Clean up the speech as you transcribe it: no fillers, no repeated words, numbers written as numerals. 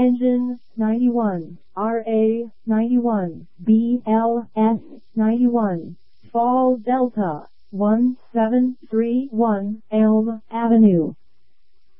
Engine 91, RA 91, BLS 91, Fall Delta 1731 Elm Avenue.